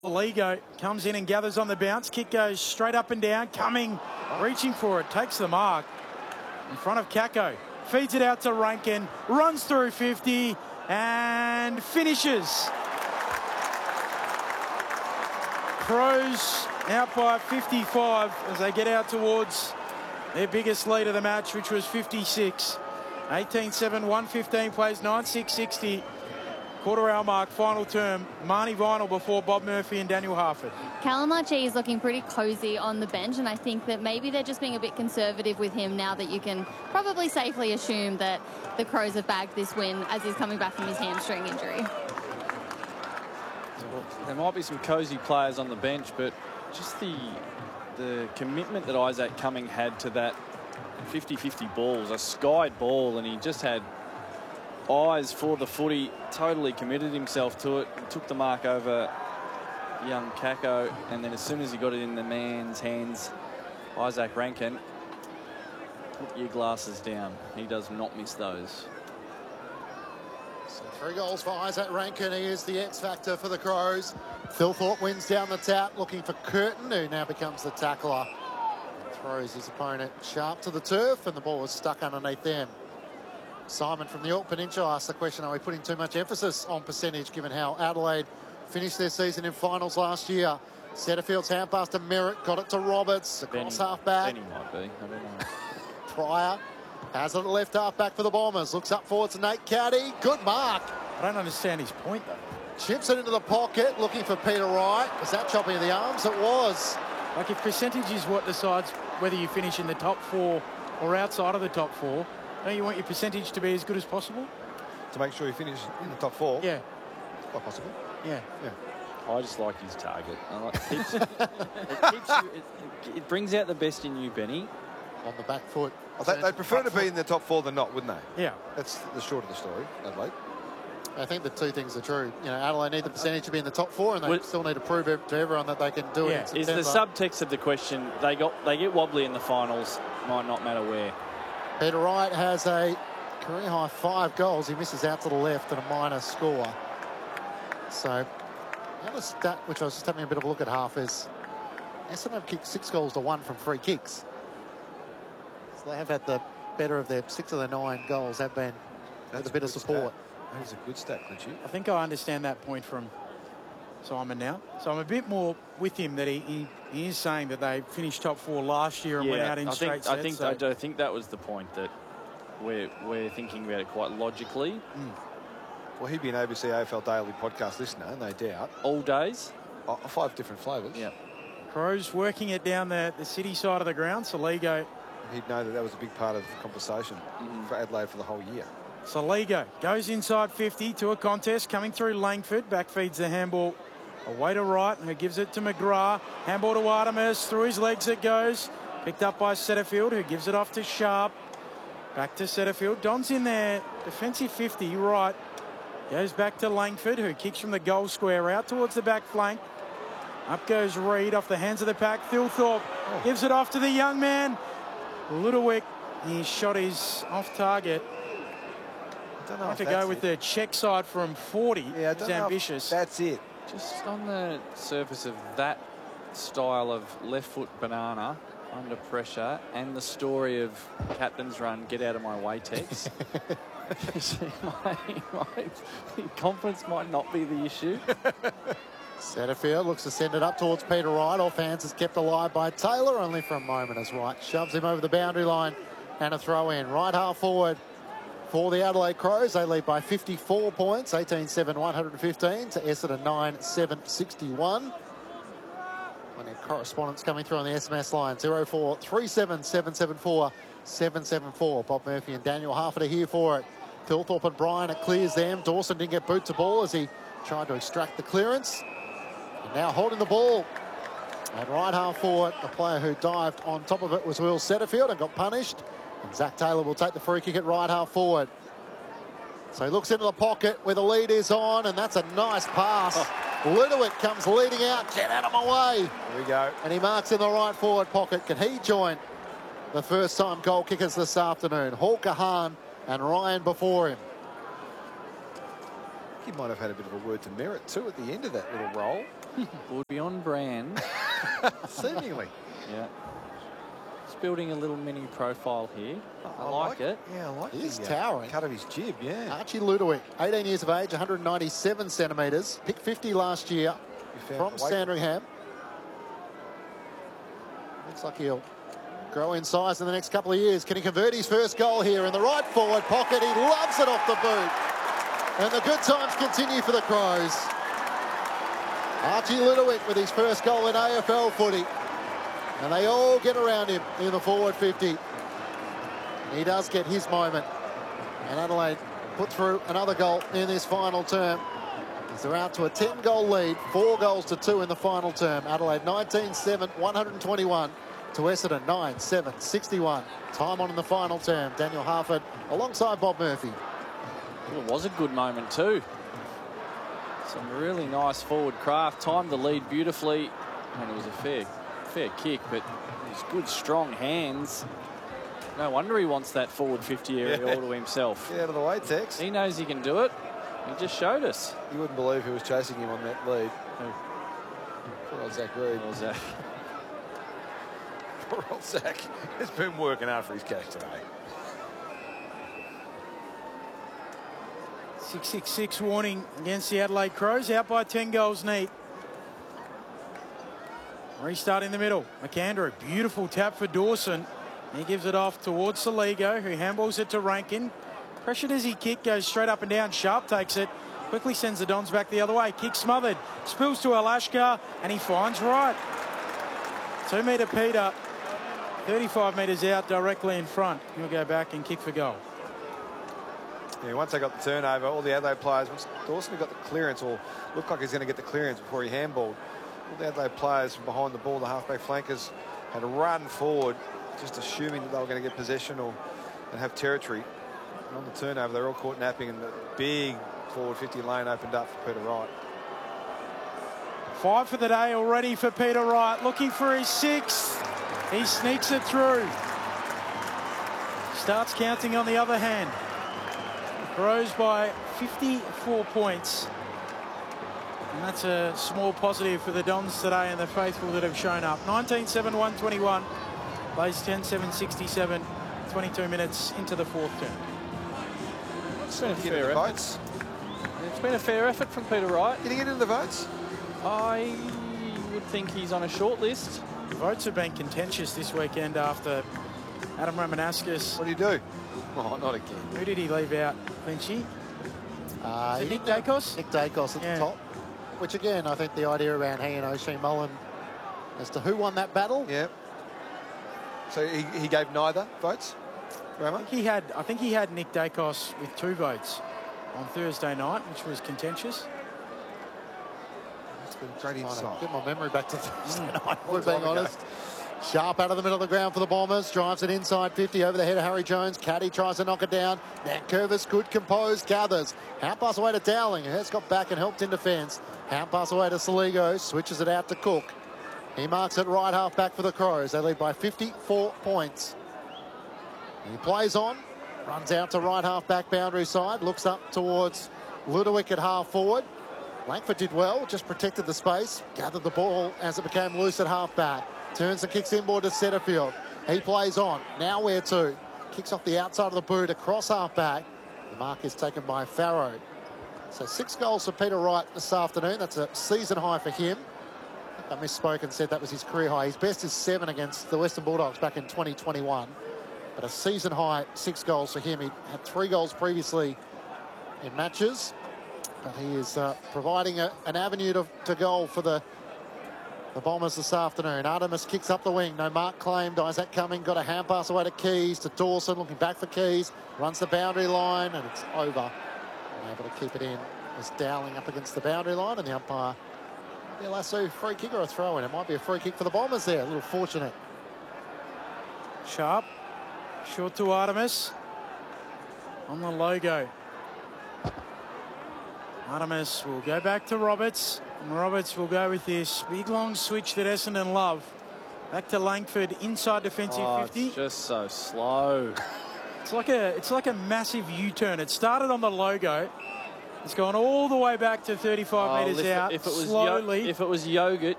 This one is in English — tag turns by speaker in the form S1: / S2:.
S1: Ligo comes in and gathers on the bounce. Kick goes straight up and down. Coming, reaching for it. Takes the mark in front of Kako. Feeds it out to Rankin. Runs through 50 and finishes. Crows out by 55 as they get out towards their biggest lead of the match, which was 56. 18-7, 115 plays 9-6-60. Quarter hour mark, final term. Marnie Vinyl before Bob Murphy and Daniel Harford.
S2: Callum Archie is looking pretty cosy on the bench, and I think that maybe they're just being a bit conservative with him now that you can probably safely assume that the Crows have bagged this win as he's coming back from his hamstring injury.
S3: There might be some cosy players on the bench, but just the commitment that Isaac Cumming had to that 50-50 balls, a skied ball, and he just had eyes for the footy, totally committed himself to it, took the mark over young Kako, and then as soon as he got it in the man's hands, Isaac Rankin, put your glasses down. He does not miss those.
S4: So 3 goals for Isaac Rankin. He is the X factor for the Crows. Phil Thorpe wins down the tap, looking for Curtin, who now becomes the tackler. Throws his opponent sharp to the turf, and the ball was stuck underneath them. Simon from the York Peninsula asked the question, are we putting too much emphasis on percentage given how Adelaide finished their season in finals last year? Setterfield's hand pass to Merritt, got it to Roberts, across half back.
S3: Benny might be, I don't know.
S4: Pryor has it at left half back for the Bombers, looks up forward to Nate Caddy, good mark.
S1: I don't understand his point though.
S4: Chips it into the pocket, looking for Peter Wright. Was that chopping of the arms? It was.
S1: Like if percentage is what decides whether you finish in the top 4 or outside of the top 4, don't you want your percentage to be as good as possible?
S5: To make sure you finish in the top 4?
S1: Yeah.
S5: It's quite possible.
S1: Yeah.
S5: Yeah.
S3: I just like his target. It brings out the best in you, Benny.
S4: On the back foot.
S5: They prefer to be in the top 4 than not, wouldn't they?
S1: Yeah.
S5: That's the short of the story, Adelaide.
S4: I think the two things are true. You know, Adelaide need the percentage to be in the top 4, and they still need to prove it to everyone that they can do it in September.
S3: Is the subtext of the question, they get wobbly in the finals, might not matter where.
S4: Peter Wright has a career high 5 goals. He misses out to the left and a minor score. So, the other stat, which I was just having a bit of a look at half, is Essendon have kicked 6 goals to 1 from free kicks. So they have had the better of their 6 of their 9 goals have been with a bit of support.
S5: That is a good stat, Clinchy.
S1: I think I understand that point from Simon now. So I'm a bit more with him that he is saying that they finished top 4 last year and went out in straight sets.
S3: I think that was the point, that we're thinking about it quite logically.
S5: Well, he'd be an ABC AFL Daily podcast listener, no doubt.
S3: All days?
S5: 5 different flavours.
S3: Yeah.
S1: Crows working it down the city side of the ground. Soligo.
S5: He'd know that was a big part of the conversation for Adelaide for the whole year.
S1: Soligo goes inside 50 to a contest coming through Langford. Back feeds the handball away to Wright, who gives it to McGrath. Handball to Artemis. Through his legs it goes. Picked up by Setterfield, who gives it off to Sharp. Back to Setterfield. Don's in there. Defensive 50. Wright goes back to Langford, who kicks from the goal square out towards the back flank. Up goes Reid off the hands of the pack. Thilthorpe gives it off to the young man. Ludowick, his shot is off target.
S5: I don't know
S1: I
S5: if
S1: have to go with the check side from 40.
S5: Yeah,
S1: it's ambitious.
S5: That's it.
S3: Just on the surface of that style of left foot banana under pressure and the story of captain's run, get out of my way text. my confidence might not be the issue.
S4: Setterfield looks to send it up towards Peter Wright. Off hands is kept alive by Taylor, only for a moment as Wright shoves him over the boundary line, and a throw in. Right half forward for the Adelaide Crows. They lead by 54 points, 18-7, 115 to Essendon 9-7, 61. Plenty of correspondence coming through on the SMS line. 0437 774 774. Bob Murphy and Daniel Harford are here for it. Thilthorpe and Bryan, it clears them. Dawson didn't get boot to ball as he tried to extract the clearance. And now holding the ball at right half forward, the player who dived on top of it was Will Setterfield and got punished. And Zach Taylor will take the free kick at right half forward. So he looks into the pocket where the lead is on, and that's a nice pass. Ludowick comes leading out. Get out of my way.
S5: Here we go.
S4: And he marks in the right forward pocket. Can he join the first time goal kickers this afternoon? Hawker Hahn and Ryan before him.
S5: He might have had a bit of a word to Merritt too at the end of that little roll.
S3: Would be on brand.
S5: Seemingly.
S3: Yeah. Just building a little mini profile here. I like it.
S5: Yeah, I like
S4: He's
S5: the
S4: towering.
S5: cut of his jib, yeah.
S4: Archie Ludowick, 18 years of age, 197 centimetres. Picked 50 last year from Sandringham. Looks like he'll grow in size in the next couple of years. Can he convert his first goal here in the right forward pocket? He loves it off the boot. And the good times continue for the Crows. Archie Ludowick with his first goal in AFL footy. And they all get around him in the forward 50. He does get his moment. And Adelaide put through another goal in this final term. As they're out to a 10-goal lead, 4 goals to 2 in the final term. Adelaide 19-7, 121 to Essendon 9-7, 61. Time on in the final term. Daniel Harford alongside Bob Murphy.
S3: Well, it was a good moment too. Some really nice forward craft. Timed the lead beautifully. And it was a fair kick, but his good, strong hands. No wonder he wants that forward 50 area all to himself.
S5: Get out of the way, Tex.
S3: He knows he can do it. He just showed us.
S5: You wouldn't believe who was chasing him on that lead. Poor old Zach Reed.
S3: Poor Zach.
S5: Poor old Zach. He's been working hard for his cash today.
S1: 666 warning against the Adelaide Crows, out by 10 goals neat. Restart in the middle. McAndrew, beautiful tap for Dawson. He gives it off towards Saligo, who handballs it to Rankin. Pressured as he kick, goes straight up and down. Sharp takes it, quickly sends the Dons back the other way. Kick smothered, spills to Alashkar, and he finds right. 2 metre Peter, 35 metres out, directly in front. He'll go back and kick for goal.
S5: Yeah, once they got the turnover, all the Adelaide players, once Dawson got the clearance, or looked like he's going to get the clearance before he handballed, all the Adelaide players from behind the ball, the halfback flankers, had to run forward, just assuming that they were going to get possession and have territory. And on the turnover, they're all caught napping, and the big forward 50 lane opened up for Peter Wright.
S1: 5 for the day already for Peter Wright, looking for his 6th. He sneaks it through. Starts counting on the other hand. Grows by 54 points. And that's a small positive for the Dons today and the faithful that have shown up. 19-7, 121. Plays 10-7, 67. 22 minutes into the 4th term.
S3: It's been a fair effort. It's been a fair effort from Peter Wright.
S5: Did he get into the votes?
S3: I would think he's on a short list.
S1: The votes have been contentious this weekend after Adam Ramanauskas.
S5: What do you do? Oh, not again.
S1: Who did he leave out, Lynchy? Is it Nick Dacos?
S4: Nick Dacos at the top. Which, again, I think the idea around he and O'Shea Mullen as to who won that battle.
S5: Yeah. So he gave neither votes?
S1: I think he had Nick Dacos with 2 votes on Thursday night, which was contentious.
S5: That's been great insight.
S4: Get my memory back to Thursday night, if we're being honest. Sharp out of the middle of the ground for the Bombers. Drives it inside 50 over the head of Harry Jones. Caddy tries to knock it down. Nankervis, good composed, gathers. Hand pass away to Dowling, who has got back and helped in defence. Hand pass away to Saligo. Switches it out to Cook. He marks it right half back for the Crows. They lead by 54 points. He plays on. Runs out to right half back boundary side. Looks up towards Ludowick at half forward. Langford did well. Just protected the space. Gathered the ball as it became loose at half back. Turns and kicks inboard to Setterfield. He plays on. Now where to? Kicks off the outside of the boot across half back. The mark is taken by Farrow. So 6 goals for Peter Wright this afternoon. That's a season high for him. I misspoke and said that was his career high. His best is 7 against the Western Bulldogs back in 2021. But a season high 6 goals for him. He had 3 goals previously in matches. But he is providing an avenue to goal for the Bombers this afternoon. Artemis kicks up the wing. No mark claimed. Isaac Cumming got a hand pass away to Keys, to Dawson, looking back for Keys. Runs the boundary line, and it's over. Able to keep it in. As Dowling up against the boundary line, and the umpire, yeah, lasso, free kick or a throw in. It might be a free kick for the Bombers there. A little fortunate.
S1: Sharp. Short to Artemis. On the logo. Artemis will go back to Roberts. And Roberts will go with this big long switch that Essendon love. Back to Langford inside defensive 50.
S3: It's just so slow.
S1: It's like a massive U-turn. It started on the logo, It's gone all the way back to 35 metres
S3: listen,
S1: out.
S3: if it was
S1: slowly.
S3: if it was yogurt,